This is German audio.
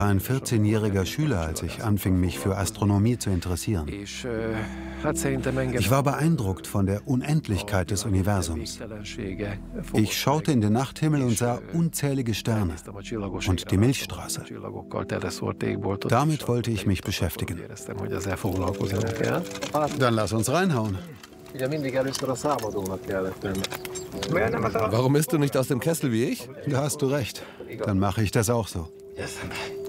Ein 14-jähriger Schüler, als ich anfing, mich für Astronomie zu interessieren. Ich war beeindruckt von der Unendlichkeit des Universums. Ich schaute in den Nachthimmel und sah unzählige Sterne und die Milchstraße. Damit wollte ich mich beschäftigen. Dann lass uns reinhauen. Warum isst du nicht aus dem Kessel wie ich? Da hast du recht. Dann mache ich das auch so.